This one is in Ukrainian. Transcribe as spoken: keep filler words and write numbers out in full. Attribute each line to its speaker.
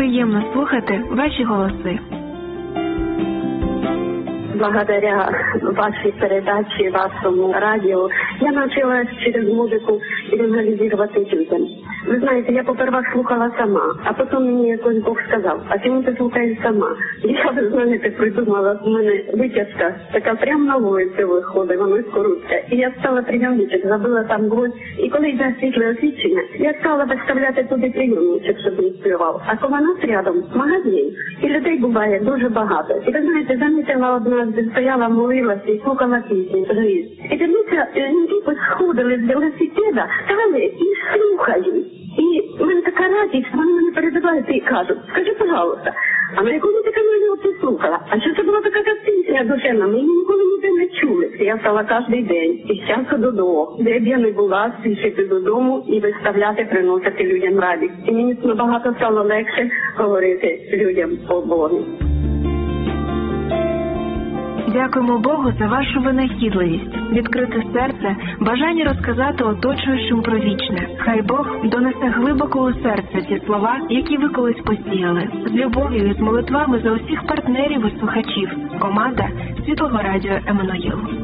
Speaker 1: приємно слухати ваші голоси.
Speaker 2: Благодаря вашей передаче, вашему радио, я научилась через музыку евангелизировать людям. Ви знаєте, я попервах слухала сама, а потім мені якось Бог сказав, а чому ти слухаєш сама? Я, ви знаєте, придумала, в мене витяжка така прямо на вулиці виходить, вона скоротка. І я стала прийомничок, забила там гвоздь. І коли йде світле освітлення, я стала виставляти туди прийомничок, щоб він співав. А коли нас рядом магазин, і людей буває дуже багато. І ви знаєте, замітила одна, стояла, молилася і слухала пісні. І дивіться, люди сходили з велосипеда, стали і слухають. І в мене така радість, вони мене передавають і кажуть, скажи, пожалуйста, а на якому ти каналі оце слухала? А що це була така пісня душевна? Ми її ніколи ніде не чули. Я стала кожен день із часу додому, де б я не була, спішити додому і виставляти, приносити людям радість. І мені набагато стало легше говорити людям по Богу.
Speaker 1: Дякуємо Богу за вашу винахідливість, відкрите серце, бажання розказати оточуючим про вічне. Хай Бог донесе глибоко у серце ті слова, які ви колись посіяли. З любов'ю і з молитвами за усіх партнерів і слухачів. Команда Світлого радіо Еммануїл.